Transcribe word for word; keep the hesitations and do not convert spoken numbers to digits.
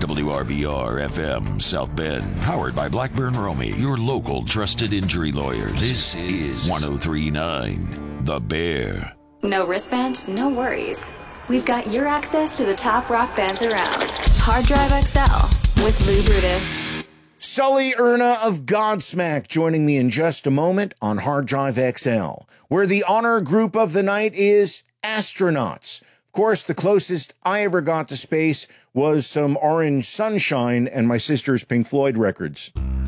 W R B R F M South Bend. Powered by Blackburn Romy, your local trusted injury lawyers. This is one oh three point nine The Bear. No wristband? No worries. We've got your access to the top rock bands around. Hard Drive X L with Lou Brutus. Sully Erna of Godsmack joining me in just a moment on Hard Drive X L, where the honor group of the night is astronauts. Of course, the closest I ever got to space was some Orange Sunshine and my sister's Pink Floyd records.